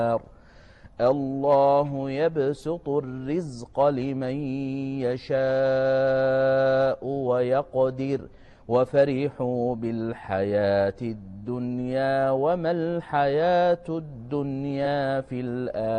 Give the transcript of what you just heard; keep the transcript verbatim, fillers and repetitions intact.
الله يبسط الرزق لمن يشاء ويقدر وفرحوا بالحياة الدنيا وما الحياة الدنيا في الآخرة